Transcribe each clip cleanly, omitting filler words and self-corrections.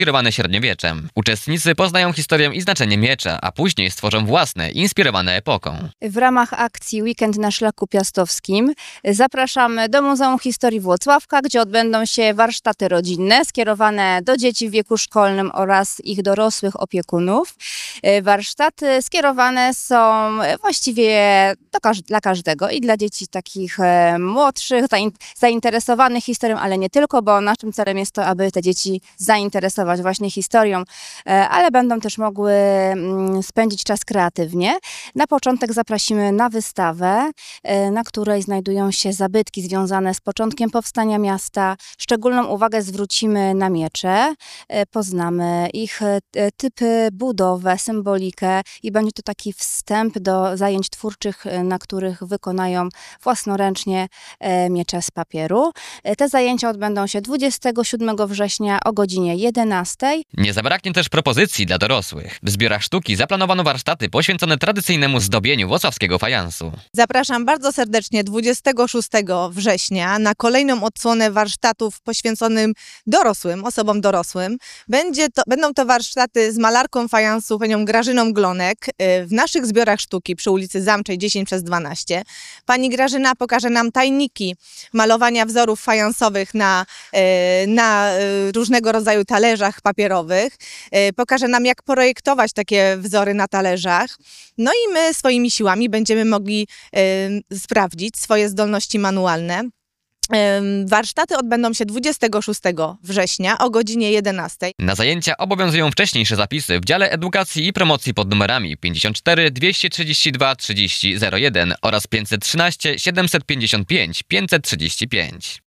inspirowane średniowieczem. Uczestnicy poznają historię i znaczenie miecza, a później stworzą własne, inspirowane epoką. W ramach akcji Weekend na Szlaku Piastowskim zapraszamy do Muzeum Historii Włocławka, gdzie odbędą się warsztaty rodzinne skierowane do dzieci w wieku szkolnym oraz ich dorosłych opiekunów. Warsztaty skierowane są właściwie dla każdego i dla dzieci takich młodszych, zainteresowanych historią, ale nie tylko, bo naszym celem jest to, aby te dzieci zainteresować właśnie historią, ale będą też mogły spędzić czas kreatywnie. Na początek zaprosimy na wystawę, na której znajdują się zabytki związane z początkiem powstania miasta. Szczególną uwagę zwrócimy na miecze, poznamy ich typy, budowę, symbolikę i będzie to taki wstęp do zajęć twórczych, na których wykonają własnoręcznie miecze z papieru. Te zajęcia odbędą się 27 września o godzinie 11. Nie zabraknie też propozycji dla dorosłych. W zbiorach sztuki zaplanowano warsztaty poświęcone tradycyjnemu zdobieniu włocławskiego fajansu. Zapraszam bardzo serdecznie 26 września na kolejną odsłonę warsztatów poświęconym osobom dorosłym. Będą to warsztaty z malarką fajansu, panią Grażyną Glonek w naszych zbiorach sztuki przy ulicy Zamczej 10/12. Pani Grażyna pokaże nam tajniki malowania wzorów fajansowych na różnego rodzaju talerzach papierowych. Pokaże nam, jak projektować takie wzory na talerzach. No i my swoimi siłami będziemy mogli sprawdzić swoje zdolności manualne. Warsztaty odbędą się 26 września o godzinie 11. Na zajęcia obowiązują wcześniejsze zapisy w dziale edukacji i promocji pod numerami 54 232 30 01 oraz 513 755 535.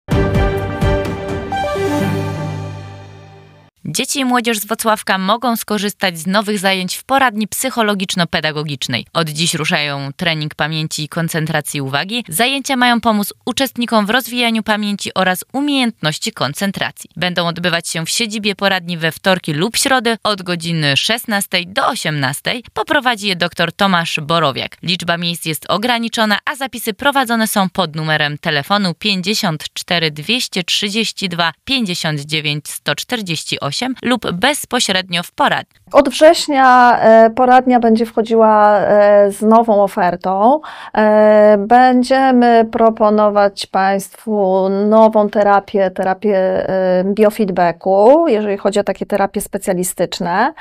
Dzieci i młodzież z Włocławka mogą skorzystać z nowych zajęć w poradni psychologiczno-pedagogicznej. Od dziś ruszają trening pamięci i koncentracji uwagi. Zajęcia mają pomóc uczestnikom w rozwijaniu pamięci oraz umiejętności koncentracji. Będą odbywać się w siedzibie poradni we wtorki lub środy od godziny 16 do 18. Poprowadzi je dr Tomasz Borowiak. Liczba miejsc jest ograniczona, a zapisy prowadzone są pod numerem telefonu 54 232 59 148 lub bezpośrednio w poradni. Od września poradnia będzie wchodziła z nową ofertą. Będziemy proponować Państwu nową terapię biofeedbacku, jeżeli chodzi o takie terapie specjalistyczne.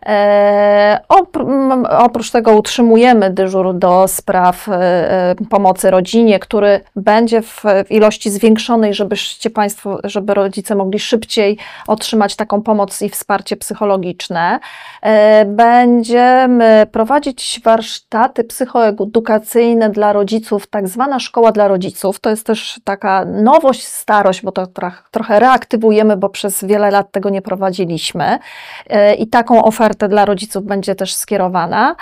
Oprócz tego utrzymujemy dyżur do spraw pomocy rodzinie, który będzie w ilości zwiększonej, żeby rodzice mogli szybciej otrzymać taką pomoc i wsparcie psychologiczne. Będziemy prowadzić warsztaty psychoedukacyjne dla rodziców, tak zwana szkoła dla rodziców. To jest też taka nowość, starość, bo to trochę reaktywujemy, bo przez wiele lat tego nie prowadziliśmy. I taką ofertę dla rodziców będzie też skierowana.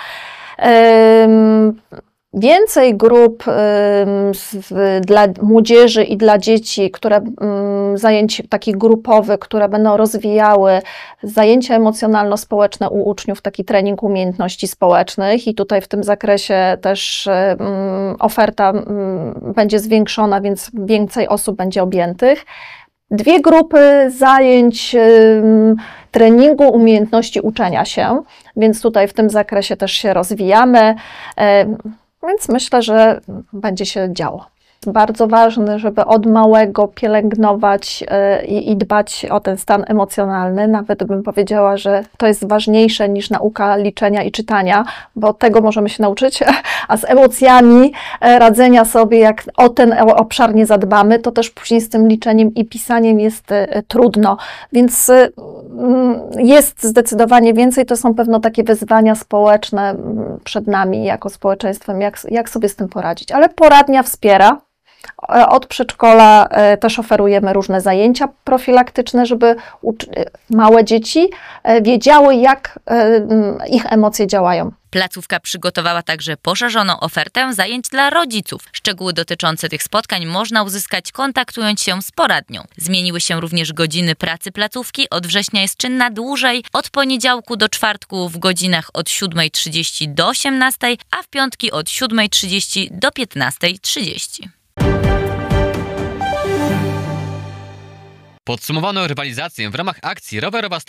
Więcej grup dla młodzieży i dla dzieci, zajęć takich grupowych, które będą rozwijały zajęcia emocjonalno-społeczne u uczniów, taki trening umiejętności społecznych i tutaj w tym zakresie też oferta będzie zwiększona, więc więcej osób będzie objętych. 2 grupy zajęć treningu umiejętności uczenia się, więc tutaj w tym zakresie też się rozwijamy. Więc myślę, że będzie się działo. Bardzo ważne, żeby od małego pielęgnować i dbać o ten stan emocjonalny. Nawet bym powiedziała, że to jest ważniejsze niż nauka liczenia i czytania, bo tego możemy się nauczyć, a z emocjami radzenia sobie, jak o ten obszar nie zadbamy, to też później z tym liczeniem i pisaniem jest trudno. Więc jest zdecydowanie więcej. To są pewno takie wyzwania społeczne przed nami jako społeczeństwem, jak sobie z tym poradzić. Ale poradnia wspiera. Od przedszkola też oferujemy różne zajęcia profilaktyczne, żeby małe dzieci wiedziały, jak ich emocje działają. Placówka przygotowała także poszerzoną ofertę zajęć dla rodziców. Szczegóły dotyczące tych spotkań można uzyskać, kontaktując się z poradnią. Zmieniły się również godziny pracy placówki. Od września jest czynna dłużej, od poniedziałku do czwartku w godzinach od 7:30 do 18:00, a w piątki od 7:30 do 15:30. Podsumowano rywalizację w ramach akcji Rowerowa